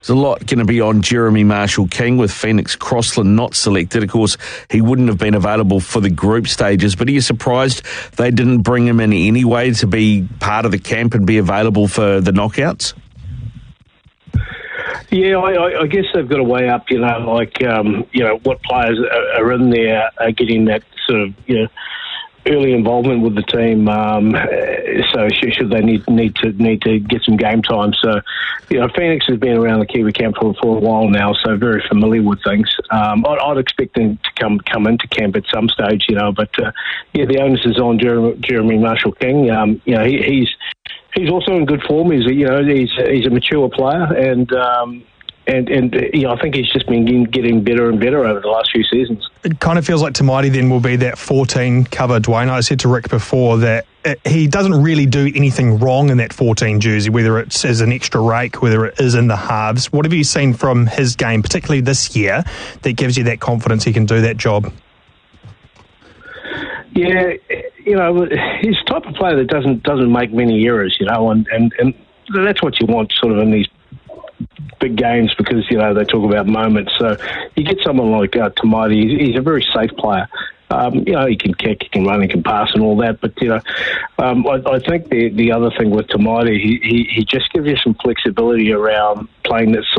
There's a lot going to be on Jeremy Marshall-King with Phoenix Crossland not selected. Of course, he wouldn't have been available for the group stages, but are you surprised they didn't bring him in anyway to be part of the camp and be available for the knockouts? Yeah, I guess they've got to weigh up, what players are in there are getting that sort of, early involvement with the team. So should they need to get some game time? So, Phoenix has been around the Kiwi camp for a while now, so very familiar with things. I'd expect them to come into camp at some stage, but the onus is on Jeremy Marshall-King. He's also in good form. He's a mature player, and I think he's just been getting better and better over the last few seasons. It kind of feels like Tamaiti then will be that 14 cover, Dwayne. I said to Rick before that he doesn't really do anything wrong in that 14 jersey, whether it's as an extra rake, whether it is in the halves. What have you seen from his game, particularly this year, that gives you that confidence he can do that job? Yeah, he's the type of player that doesn't make many errors, and that's what you want sort of in these big games, because they talk about moments. So you get someone like Tamaiti. He's a very safe player. He can kick, he can run, he can pass, and all that. But I think the other thing with Tamaiti, he just gives you some flexibility around playing that